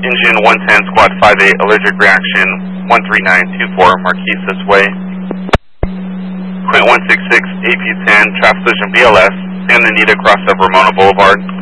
Engine 110, Squad 58, allergic reaction 13924, Marquise this way. Quint 166, AP10, traffic collision BLS, Santa Anita, crossover Mona Boulevard.